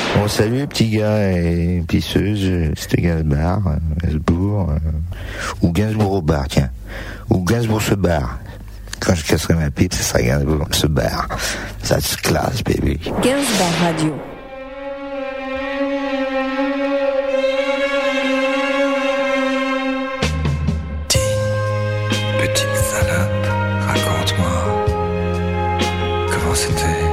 Bon, salut les petits gars et pisseuses, c'était Gainsbourg, ou Gainsbourg au bar, tiens. Ou Gainsbourg se barre. Quand je casserai ma pipe, ça sera Gainsbourg se barre. Ça se classe, baby. Gainsbourg Radio. Petite salope, raconte-moi comment c'était